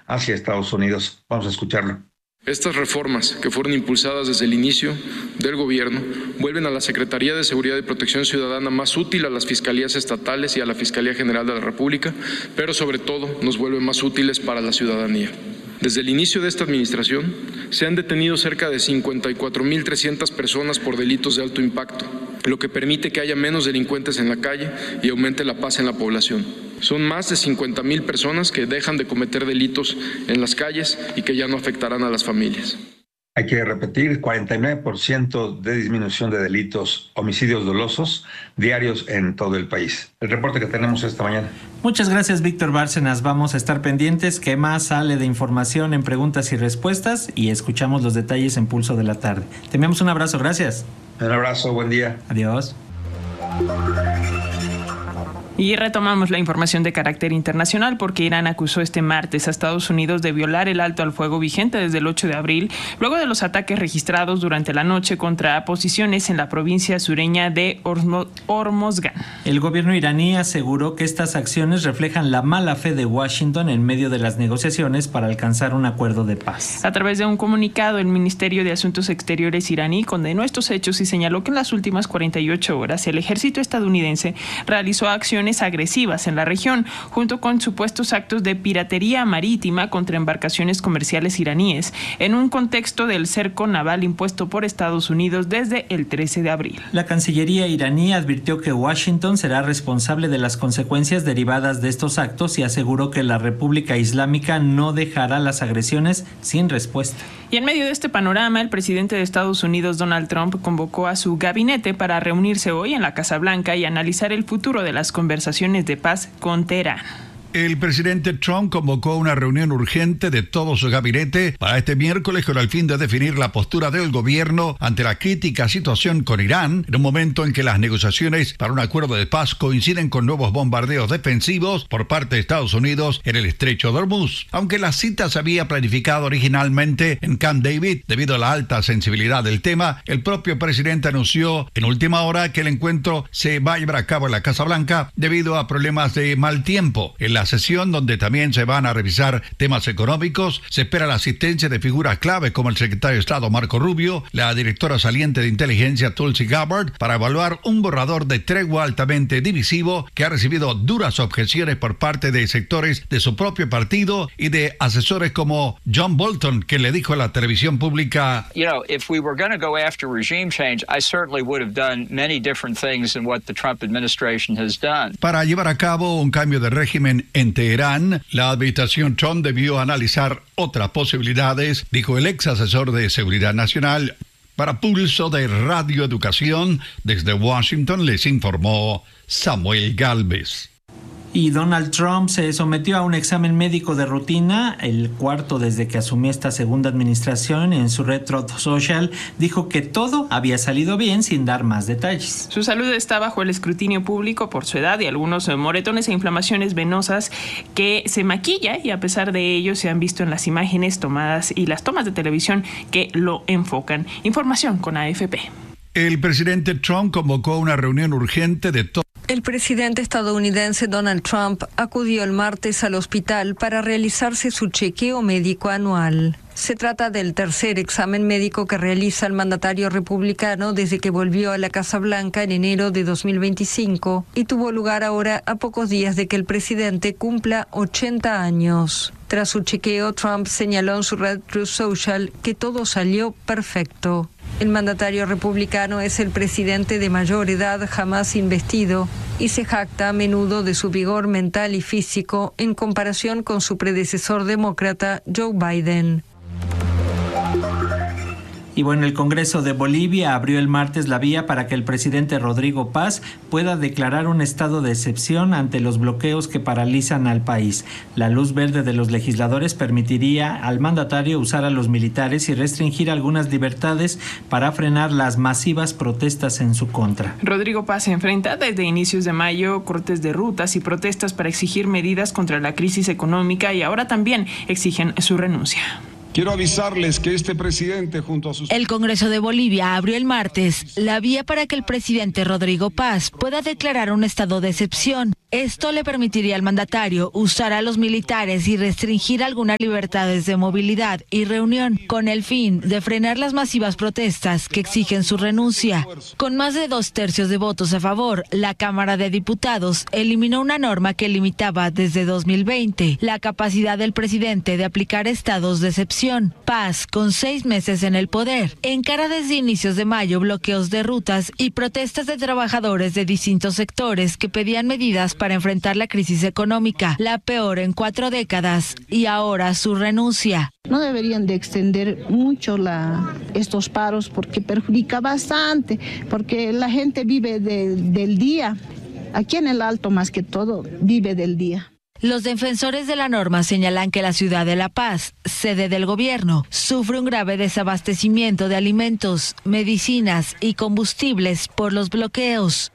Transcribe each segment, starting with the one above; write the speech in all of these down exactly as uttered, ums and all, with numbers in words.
hacia Estados Unidos. Vamos a escucharlo. Estas reformas, que fueron impulsadas desde el inicio del gobierno, vuelven a la Secretaría de Seguridad y Protección Ciudadana más útil a las fiscalías estatales y a la Fiscalía General de la República, pero sobre todo nos vuelven más útiles para la ciudadanía. Desde el inicio de esta administración, se han detenido cerca de cincuenta y cuatro mil trescientas personas por delitos de alto impacto, lo que permite que haya menos delincuentes en la calle y aumente la paz en la población. Son más de cincuenta mil personas que dejan de cometer delitos en las calles y que ya no afectarán a las familias. Hay que repetir, cuarenta y nueve por ciento de disminución de delitos, homicidios dolosos diarios en todo el país. El reporte que tenemos esta mañana. Muchas gracias, Víctor Bárcenas. Vamos a estar pendientes. ¿Qué más sale de información en preguntas y respuestas? Y escuchamos los detalles en Pulso de la Tarde. Te enviamos un abrazo. Gracias. Un abrazo. Buen día. Adiós. Y retomamos la información de carácter internacional porque Irán acusó este martes a Estados Unidos de violar el alto al fuego vigente desde el ocho de abril, luego de los ataques registrados durante la noche contra posiciones en la provincia sureña de Hormozgan. El gobierno iraní aseguró que estas acciones reflejan la mala fe de Washington en medio de las negociaciones para alcanzar un acuerdo de paz. A través de un comunicado, el Ministerio de Asuntos Exteriores iraní condenó estos hechos y señaló que en las últimas cuarenta y ocho horas el ejército estadounidense realizó acciones agresivas en la región, junto con supuestos actos de piratería marítima contra embarcaciones comerciales iraníes, en un contexto del cerco naval impuesto por Estados Unidos desde el trece de abril. La Cancillería iraní advirtió que Washington será responsable de las consecuencias derivadas de estos actos y aseguró que la República Islámica no dejará las agresiones sin respuesta. Y en medio de este panorama, el presidente de Estados Unidos, Donald Trump, convocó a su gabinete para reunirse hoy en la Casa Blanca y analizar el futuro de las conversaciones de paz con Teherán. El presidente Trump convocó una reunión urgente de todo su gabinete para este miércoles con el fin de definir la postura del gobierno ante la crítica situación con Irán, en un momento en que las negociaciones para un acuerdo de paz coinciden con nuevos bombardeos defensivos por parte de Estados Unidos en el estrecho de Hormuz. Aunque la cita se había planificado originalmente en Camp David, debido a la alta sensibilidad del tema, el propio presidente anunció en última hora que el encuentro se va a llevar a cabo en la Casa Blanca debido a problemas de mal tiempo. En la sesión, donde también se van a revisar temas económicos, se espera la asistencia de figuras clave como el secretario de Estado Marco Rubio, la directora saliente de inteligencia Tulsi Gabbard, para evaluar un borrador de tregua altamente divisivo que ha recibido duras objeciones por parte de sectores de su propio partido y de asesores como John Bolton, que le dijo a la televisión pública: You know, if we were going to go after regime change, I certainly would have done many different things than what the Trump administration has done. Para llevar a cabo un cambio de régimen en Teherán, la administración Trump debió analizar otras posibilidades, dijo el ex asesor de Seguridad Nacional. Para Pulso de Radio Educación, desde Washington les informó Samuel Gálvez. Y Donald Trump se sometió a un examen médico de rutina, el cuarto desde que asumió esta segunda administración. En su red Truth Social dijo que todo había salido bien sin dar más detalles. Su salud está bajo el escrutinio público por su edad y algunos moretones e inflamaciones venosas que se maquilla, y a pesar de ello se han visto en las imágenes tomadas y las tomas de televisión que lo enfocan. Información con A F P. El presidente Trump convocó una reunión urgente de todos. El presidente estadounidense Donald Trump acudió el martes al hospital para realizarse su chequeo médico anual. Se trata del tercer examen médico que realiza el mandatario republicano desde que volvió a la Casa Blanca en enero de dos mil veinticinco y tuvo lugar ahora a pocos días de que el presidente cumpla ochenta años. Tras su chequeo, Trump señaló en su red Truth Social que todo salió perfecto. El mandatario republicano es el presidente de mayor edad jamás investido y se jacta a menudo de su vigor mental y físico en comparación con su predecesor demócrata Joe Biden. Y bueno, el Congreso de Bolivia abrió el martes la vía para que el presidente Rodrigo Paz pueda declarar un estado de excepción ante los bloqueos que paralizan al país. La luz verde de los legisladores permitiría al mandatario usar a los militares y restringir algunas libertades para frenar las masivas protestas en su contra. Rodrigo Paz se enfrenta desde inicios de mayo cortes de rutas y protestas para exigir medidas contra la crisis económica, y ahora también exigen su renuncia. Quiero avisarles que este presidente junto a sus... El Congreso de Bolivia abrió el martes la vía para que el presidente Rodrigo Paz pueda declarar un estado de excepción Esto le permitiría al mandatario usar a los militares y restringir algunas libertades de movilidad y reunión, con el fin de frenar las masivas protestas que exigen su renuncia. Con más de dos tercios de votos a favor, la Cámara de Diputados eliminó una norma que limitaba desde dos mil veinte la capacidad del presidente de aplicar estados de excepción. Paz, con seis meses en el poder, encara desde inicios de mayo bloqueos de rutas y protestas de trabajadores de distintos sectores que pedían medidas para enfrentar la crisis económica, la peor en cuatro décadas, y ahora su renuncia. No deberían de extender mucho la, estos paros porque perjudica bastante, porque la gente vive de, del día. Aquí en el Alto, más que todo, vive del día. Los defensores de la norma señalan que la ciudad de La Paz, sede del gobierno, sufre un grave desabastecimiento de alimentos, medicinas y combustibles por los bloqueos.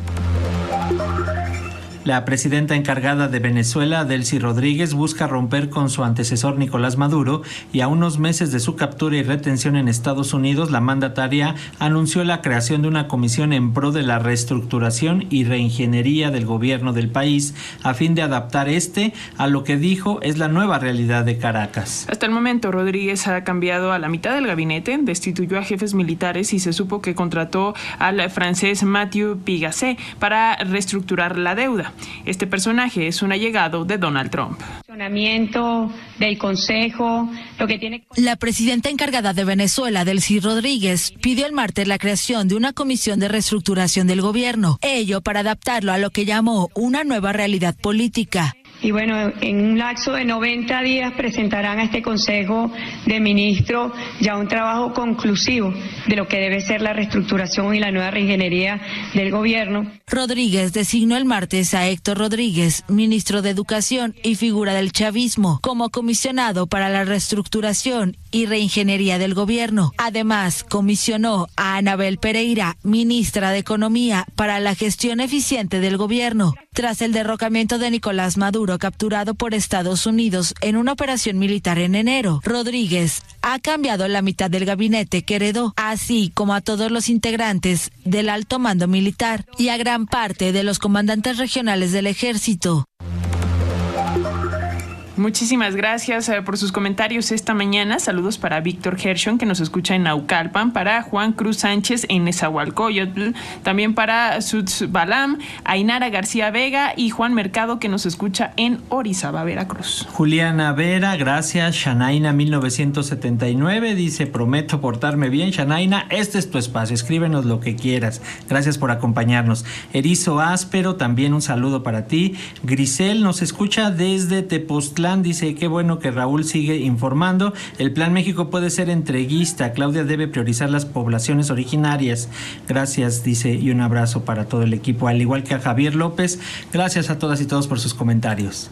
La presidenta encargada de Venezuela, Delcy Rodríguez, busca romper con su antecesor Nicolás Maduro, y a unos meses de su captura y retención en Estados Unidos, la mandataria anunció la creación de una comisión en pro de la reestructuración y reingeniería del gobierno del país, a fin de adaptar este a lo que dijo es la nueva realidad de Caracas. Hasta el momento, Rodríguez ha cambiado a la mitad del gabinete, destituyó a jefes militares y se supo que contrató al francés Mathieu Pigasse para reestructurar la deuda. Este personaje es un allegado de Donald Trump. Del Consejo, lo que tiene... La presidenta encargada de Venezuela, Delcy Rodríguez, pidió el martes la creación de una comisión de reestructuración del gobierno, ello para adaptarlo a lo que llamó una nueva realidad política. Y bueno, en un lapso de noventa días presentarán a este Consejo de Ministros ya un trabajo conclusivo de lo que debe ser la reestructuración y la nueva reingeniería del gobierno. Rodríguez designó el martes a Héctor Rodríguez, ministro de Educación y figura del chavismo, como comisionado para la reestructuración y reingeniería del gobierno. Además, comisionó a Anabel Pereira, ministra de Economía, para la gestión eficiente del gobierno. Tras el derrocamiento de Nicolás Maduro, capturado por Estados Unidos en una operación militar en enero, Rodríguez ha cambiado la mitad del gabinete que heredó, así como a todos los integrantes del alto mando militar y a gran parte de los comandantes regionales del ejército. Muchísimas gracias eh, por sus comentarios esta mañana. Saludos para Víctor Gershon, que nos escucha en Naucalpan, para Juan Cruz Sánchez en Nezahualcóyotl, también para Sutz Balam, Ainara García Vega y Juan Mercado, que nos escucha en Orizaba, Veracruz. Juliana Vera, gracias. Shanaina mil novecientos setenta y nueve dice: prometo portarme bien. Shanaina, este es tu espacio, escríbenos lo que quieras. Gracias por acompañarnos. Erizo Áspero, también un saludo para ti. Grisel nos escucha desde Tepoztlán. Dice: qué bueno que Raúl sigue informando. El Plan México puede ser entreguista. Claudia debe priorizar las poblaciones originarias. Gracias, dice, y un abrazo para todo el equipo, al igual que a Javier López. Gracias a todas y todos por sus comentarios.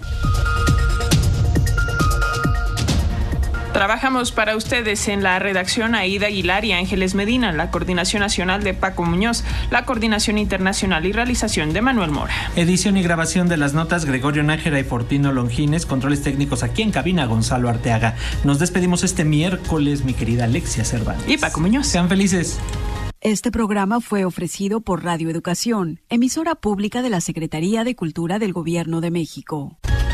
Trabajamos para ustedes en la redacción Aida Aguilar y Ángeles Medina, la coordinación nacional de Paco Muñoz, la coordinación internacional y realización de Manuel Mora. Edición y grabación de las notas Gregorio Nájera y Fortino Longines, controles técnicos aquí en cabina Gonzalo Arteaga. Nos despedimos este miércoles, mi querida Alexia Cervantes. Y Paco Muñoz. Sean felices. Este programa fue ofrecido por Radio Educación, emisora pública de la Secretaría de Cultura del Gobierno de México.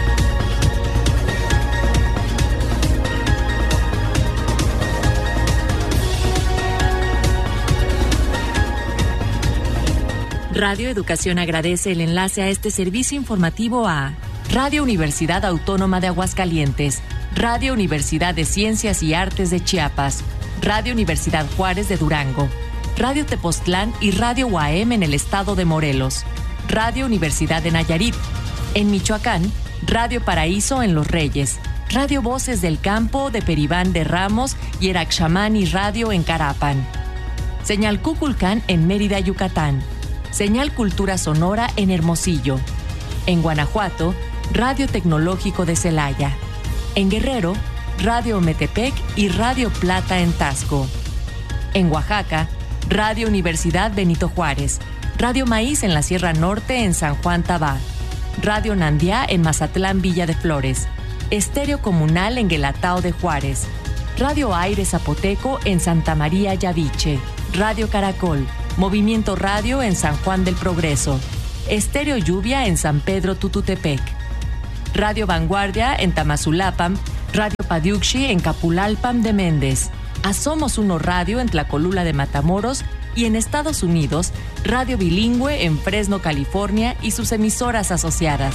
Radio Educación agradece el enlace a este servicio informativo a Radio Universidad Autónoma de Aguascalientes, Radio Universidad de Ciencias y Artes de Chiapas, Radio Universidad Juárez de Durango, Radio Tepoztlán y Radio U A M en el estado de Morelos, Radio Universidad de Nayarit, en Michoacán, Radio Paraíso en Los Reyes, Radio Voces del Campo de Peribán de Ramos y Eraxamani Radio en Carapan, Señal Cuculcán en Mérida, Yucatán, Señal Cultura Sonora en Hermosillo. En Guanajuato, Radio Tecnológico de Celaya. En Guerrero, Radio Metepec y Radio Plata en Tasco. En Oaxaca, Radio Universidad Benito Juárez. Radio Maíz en la Sierra Norte en San Juan Tabá. Radio Nandiá en Mazatlán Villa de Flores. Estéreo Comunal en Guelatao de Juárez. Radio Aire Zapoteco en Santa María Yaviche. Radio Caracol. Movimiento Radio en San Juan del Progreso. Estéreo Lluvia en San Pedro Tututepec, Radio Vanguardia en Tamazulapam, Radio Padiuxi en Capulalpam de Méndez, a Somos Uno Radio en Tlacolula de Matamoros y en Estados Unidos, Radio Bilingüe en Fresno, California y sus emisoras asociadas.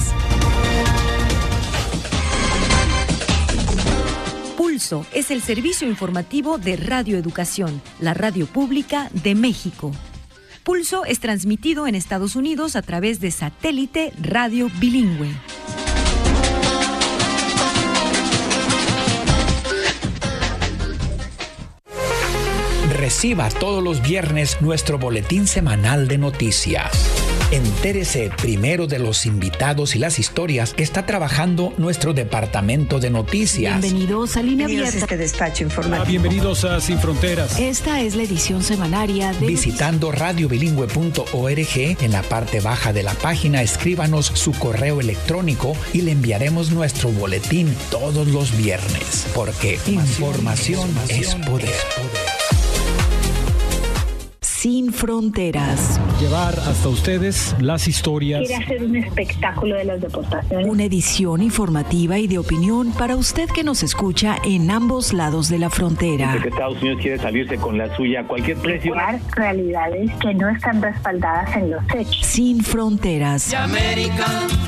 Pulso es el servicio informativo de Radio Educación, la radio pública de México. Pulso es transmitido en Estados Unidos a través de satélite Radio Bilingüe. Reciba todos los viernes nuestro boletín semanal de noticias. Entérese primero de los invitados y las historias que está trabajando nuestro departamento de noticias. Bienvenidos a Línea Bienvenidos Abierta. a este despacho informativo. Bienvenidos a Sin Fronteras. Esta es la edición semanaria de... Visitando radio bilingüe punto org, en la parte baja de la página escríbanos su correo electrónico y le enviaremos nuestro boletín todos los viernes, porque información, información es poder. Es poder. Sin Fronteras. Llevar hasta ustedes las historias. Quiere hacer un espectáculo de las deportaciones. Una edición informativa y de opinión para usted que nos escucha en ambos lados de la frontera. Que Estados Unidos quiere salirse con la suya a cualquier precio. Realidades que no están respaldadas en los hechos. Sin Fronteras. De América.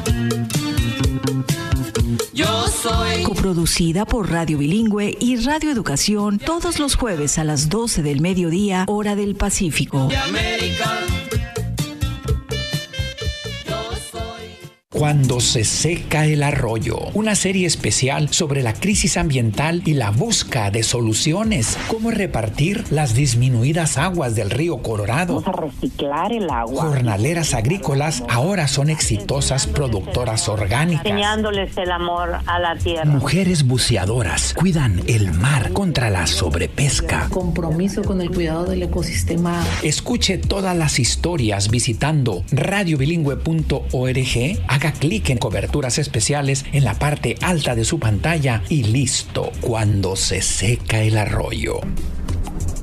Yo soy. Coproducida por Radio Bilingüe y Radio Educación todos los jueves a las doce del mediodía, hora del Pacífico. De América. Cuando se seca el arroyo, una serie especial sobre la crisis ambiental y la búsqueda de soluciones. Cómo repartir las disminuidas aguas del río Colorado. Vamos a reciclar el agua. Jornaleras agrícolas ahora son exitosas productoras orgánicas. Enseñándoles el amor a la tierra. Mujeres buceadoras cuidan el mar contra la sobrepesca. Compromiso con el cuidado del ecosistema. Escuche todas las historias visitando radio bilingüe punto org. Haga clic en coberturas especiales en la parte alta de su pantalla y listo. Cuando se seca el arroyo.